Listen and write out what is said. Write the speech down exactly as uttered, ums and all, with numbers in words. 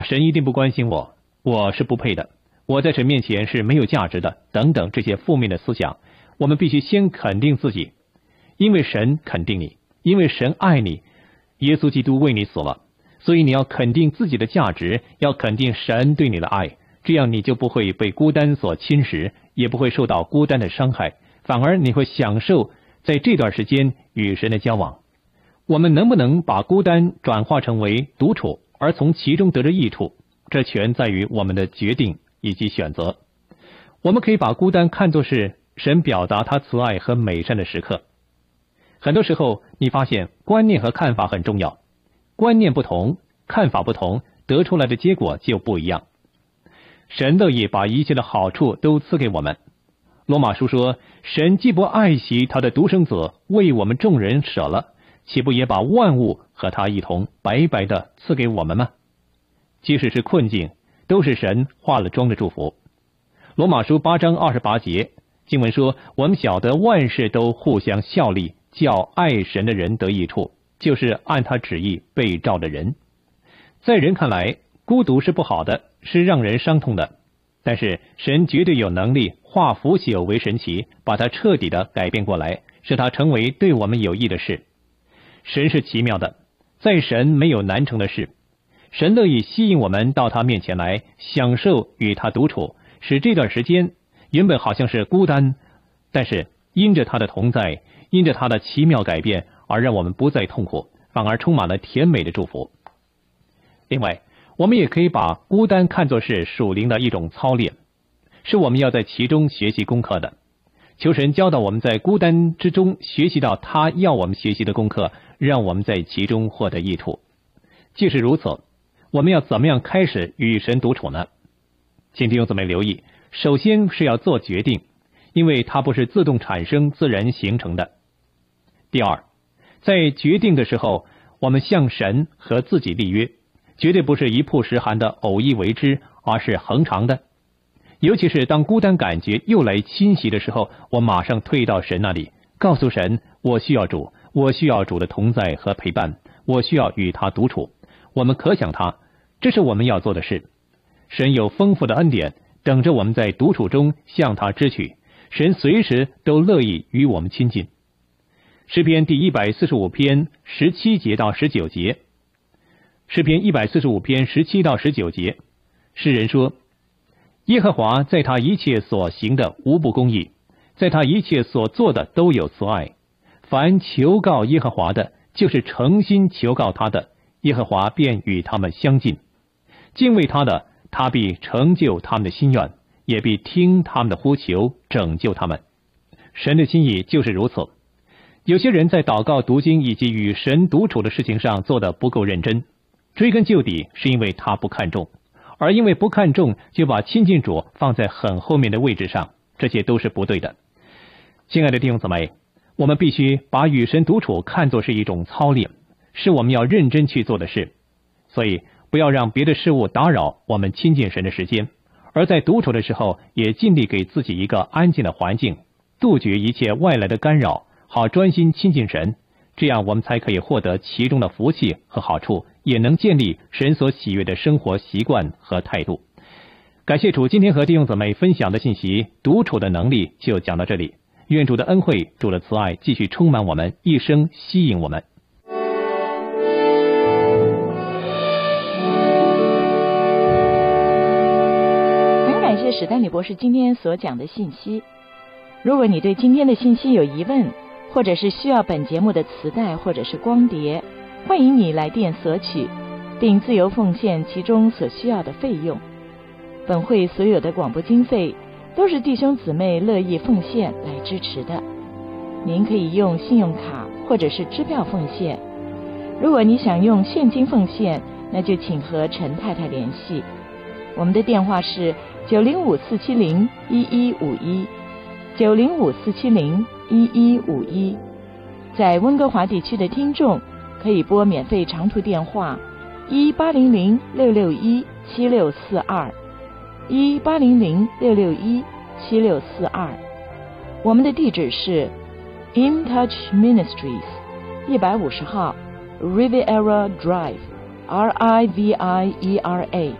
神一定不关心我，我是不配的，我在神面前是没有价值的，等等这些负面的思想，我们必须先肯定自己，因为神肯定你，因为神爱你，耶稣基督为你死了，所以你要肯定自己的价值，要肯定神对你的爱，这样你就不会被孤单所侵蚀，也不会受到孤单的伤害，反而你会享受在这段时间与神的交往。我们能不能把孤单转化成为独处，而从其中得着益处，这全在于我们的决定以及选择。我们可以把孤单看作是神表达他慈爱和美善的时刻。很多时候你发现观念和看法很重要，观念不同，看法不同，得出来的结果就不一样。神乐意把一切的好处都赐给我们。罗马书说，神既不爱惜他的独生子，为我们众人舍了，岂不也把万物和他一同白白的赐给我们吗？即使是困境，都是神化了妆的祝福。罗马书八章二十八节经文说，我们晓得万事都互相效力，叫爱神的人得益处，就是按他旨意被召的人。在人看来，孤独是不好的，是让人伤痛的，但是神绝对有能力化腐朽为神奇，把它彻底的改变过来，使它成为对我们有益的事。神是奇妙的，在神没有难成的事。神乐意吸引我们到他面前来，享受与他独处，使这段时间原本好像是孤单，但是因着他的同在，因着他的奇妙改变，而让我们不再痛苦，反而充满了甜美的祝福。另外，我们也可以把孤单看作是属灵的一种操练，是我们要在其中学习功课的。求神教导我们在孤单之中学习到他要我们学习的功课，让我们在其中获得益处。既是如此，我们要怎么样开始与神独处呢？请弟兄姊妹留意，首先是要做决定，因为它不是自动产生、自然形成的。第二，在决定的时候，我们向神和自己立约，绝对不是一曝十寒的偶一为之，而是恒长的。尤其是当孤单感觉又来侵袭的时候，我马上退到神那里，告诉神，我需要主，我需要主的同在和陪伴，我需要与他独处。我们可想他，这是我们要做的事。神有丰富的恩典，等着我们在独处中向他支取，神随时都乐意与我们亲近。诗篇第一百四十五篇十七节到十九节，诗篇一百四十五篇十七到十九节，诗人说，耶和华在他一切所行的无不公义，在他一切所做的都有慈爱。凡求告耶和华的，就是诚心求告他的，耶和华便与他们相近。敬畏他的，他必成就他们的心愿，也必听他们的呼求，拯救他们。神的心意就是如此。有些人在祷告、读经以及与神独处的事情上做得不够认真，追根究底是因为他不看重，而因为不看重，就把亲近主放在很后面的位置上，这些都是不对的。亲爱的弟兄姊妹，我们必须把与神独处看作是一种操练，是我们要认真去做的事。所以不要让别的事物打扰我们亲近神的时间，而在独处的时候也尽力给自己一个安静的环境，杜绝一切外来的干扰，好专心亲近神，这样我们才可以获得其中的福气和好处，也能建立神所喜悦的生活习惯和态度。感谢主，今天和弟兄姊妹分享的信息，独处的能力就讲到这里。愿主的恩惠、主的慈爱继续充满我们，一生吸引我们。 很感谢史丹李博士今天所讲的信息。如果你对今天的信息有疑问，或者是需要本节目的磁带或者是光碟，欢迎你来电索取，并自由奉献其中所需要的费用。本会所有的广播经费都是弟兄姊妹乐意奉献来支持的。您可以用信用卡或者是支票奉献。如果你想用现金奉献，那就请和陈太太联系。我们的电话是九零五四七零一一五一，九零五四七零一一五一。在温哥华地区的听众可以拨免费长途电话一八零零六六一七六四二。一八零零六六一七六四二，我们的地址是 In Touch Ministries 一百五十号 Riviera Drive R I V I E R A。